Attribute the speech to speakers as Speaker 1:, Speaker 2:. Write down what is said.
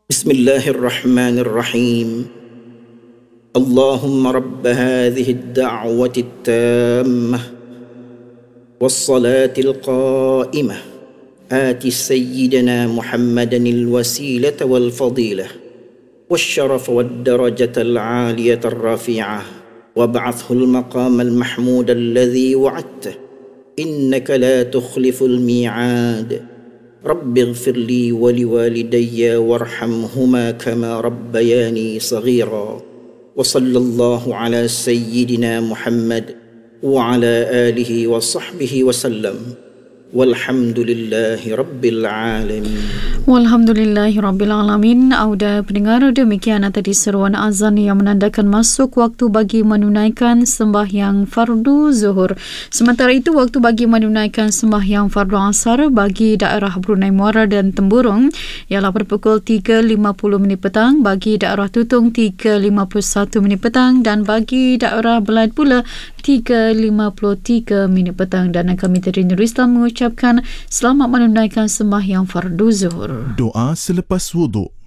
Speaker 1: بسم الله الرحمن الرحيم. اللهم رب هذه الدعوة التامة والصلاة القائمة آت سيدنا محمدا الوسيلة والفضيلة والشرف والدرجة العالية الرفيعة وابعثه المقام المحمود الذي وعدته إنك لا تخلف الميعاد. رب اغفر لي ولوالدي وارحمهما كما ربياني صغيرا. وصلى الله على سيدنا محمد وعلى آله وصحبه وسلم والحمد لله رب العالمين.
Speaker 2: Walhamdulillahirrabbilalamin. Auda pendengar, demikian tadi seruan azan yang menandakan masuk waktu bagi menunaikan sembahyang fardu zuhur. Sementara itu, waktu bagi menunaikan sembahyang fardu asar bagi daerah Brunei Muara dan Temburong ialah berpukul 3.50 petang, bagi daerah Tutong 3.51 petang dan bagi daerah Belait pula 3.53 petang. Dan kami dari Nurul Islam mengucapkan selamat menunaikan sembahyang fardu zuhur.
Speaker 3: Doa selepas wuduk.